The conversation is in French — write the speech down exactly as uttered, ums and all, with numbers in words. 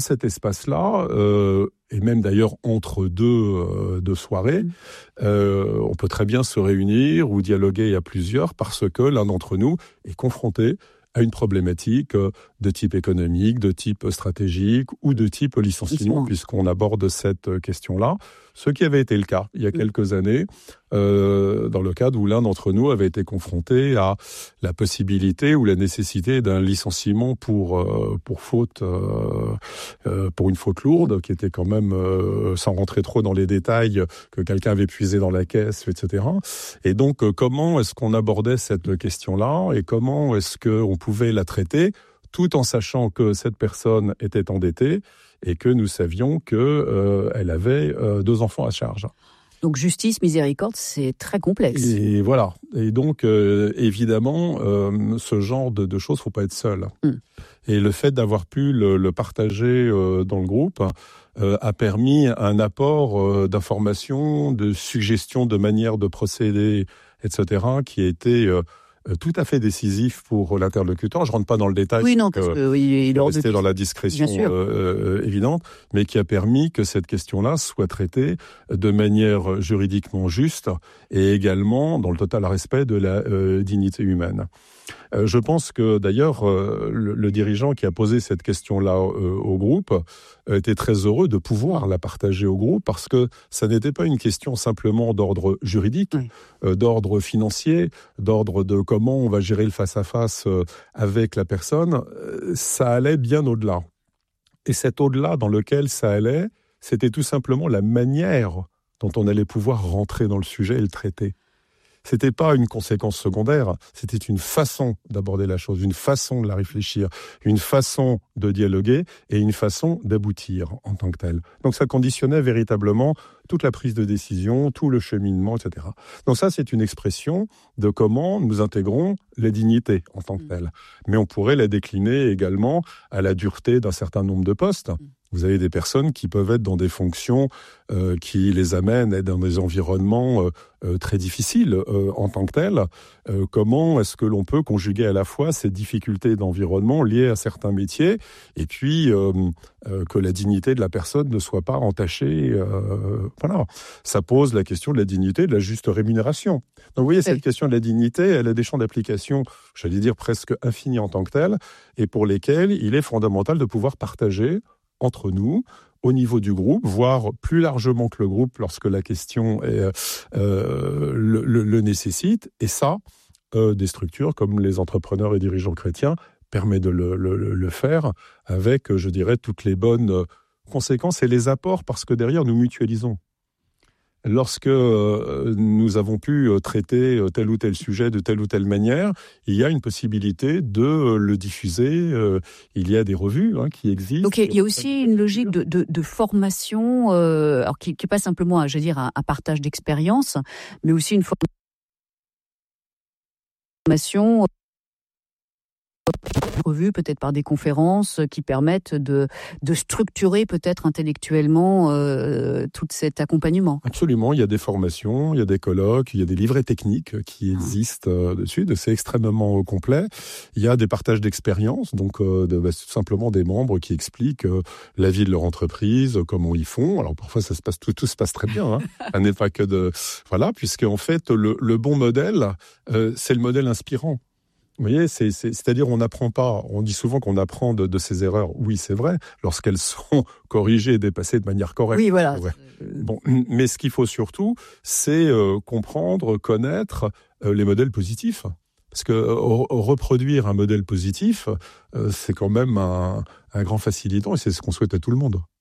cet espace-là, euh, et même d'ailleurs entre deux, euh, deux soirées, mmh. euh, on peut très bien se réunir ou dialoguer à plusieurs parce que l'un d'entre nous est confronté à une problématique de type économique, de type stratégique ou de type licenciement, puisqu'on aborde cette question-là. Ce qui avait été le cas il y a quelques années, euh, dans le cadre où l'un d'entre nous avait été confronté à la possibilité ou la nécessité d'un licenciement pour euh, pour faute, euh, euh, pour une faute lourde, qui était quand même, euh, sans rentrer trop dans les détails, que quelqu'un avait puisé dans la caisse, et cetera. Et donc, euh, comment est-ce qu'on abordait cette question-là et comment est-ce qu'on pouvait la traiter tout en sachant que cette personne était endettée et que nous savions qu'elle euh, avait euh, deux enfants à charge. Donc justice, miséricorde, c'est très complexe. Et voilà. Et donc, euh, évidemment, euh, ce genre de, de choses, il ne faut pas être seul. Mm. Et le fait d'avoir pu le, le partager euh, dans le groupe euh, a permis un apport euh, d'informations, de suggestions, de manières de procéder, et cetera, qui a été... Euh, tout à fait décisif pour l'interlocuteur. Je rentre pas dans le détail, oui, non, parce que, que oui, il est resté de... dans la discrétion euh, évidente, mais qui a permis que cette question-là soit traitée de manière juridiquement juste et également dans le total respect de la euh, dignité humaine. Euh, je pense que d'ailleurs euh, le, le dirigeant qui a posé cette question-là euh, au groupe euh, était très heureux de pouvoir la partager au groupe parce que ça n'était pas une question simplement d'ordre juridique, oui. euh, d'ordre financier, d'ordre de comment on va gérer le face-à-face euh, avec la personne. Euh, ça allait bien au-delà. Et cet au-delà dans lequel ça allait, c'était tout simplement la manière dont on allait pouvoir rentrer dans le sujet et le traiter. C'était pas une conséquence secondaire, c'était une façon d'aborder la chose, une façon de la réfléchir, une façon de dialoguer et une façon d'aboutir en tant que telle. Donc ça conditionnait véritablement toute la prise de décision, tout le cheminement, et cetera. Donc ça, c'est une expression de comment nous intégrons la dignité en tant que telle. Mais on pourrait la décliner également à la dureté d'un certain nombre de postes. Vous avez des personnes qui peuvent être dans des fonctions euh, qui les amènent à être dans des environnements euh, euh, très difficiles euh, en tant que tels. Euh, comment est-ce que l'on peut conjuguer à la fois ces difficultés d'environnement liées à certains métiers et puis euh, euh, que la dignité de la personne ne soit pas entachée. Euh, voilà, ça pose la question de la dignité, de la juste rémunération. Donc vous voyez, cette oui. question de la dignité, elle a des champs d'application, j'allais dire presque infinis en tant que tels, et pour lesquels il est fondamental de pouvoir partager entre nous, au niveau du groupe, voire plus largement que le groupe lorsque la question est, euh, le, le, le nécessite. Et ça, euh, des structures comme les entrepreneurs et dirigeants chrétiens permettent de le, le, le faire avec, je dirais, toutes les bonnes conséquences et les apports, parce que derrière, nous mutualisons. Lorsque euh, nous avons pu traiter tel ou tel sujet de telle ou telle manière, il y a une possibilité de euh, le diffuser. Euh, il y a des revues hein, qui existent. Donc il y a aussi une logique de, de, de formation, euh, alors qui n'est pas simplement, je veux dire, un, un partage d'expérience, mais aussi une formation revues, peut-être par des conférences qui permettent de, de structurer peut-être intellectuellement euh, tout cet accompagnement. Absolument, il y a des formations, il y a des colloques, il y a des livrets techniques qui existent euh, dessus, c'est extrêmement euh, complet. Il y a des partages d'expériences, donc euh, de, bah, simplement des membres qui expliquent euh, la vie de leur entreprise, euh, comment ils font. Alors parfois ça se passe tout, tout se passe très bien, hein. Ça n'est pas que de voilà, puisque en fait le, le bon modèle, euh, c'est le modèle inspirant. Vous voyez, c'est, c'est, c'est-à-dire on n'apprend pas, on dit souvent qu'on apprend de, de ses erreurs. Oui, c'est vrai, lorsqu'elles sont corrigées et dépassées de manière correcte. Oui, voilà. Ouais. Bon, mais ce qu'il faut surtout, c'est euh, comprendre, connaître euh, les modèles positifs. Parce que euh, reproduire un modèle positif, euh, c'est quand même un, un grand facilitant et c'est ce qu'on souhaite à tout le monde.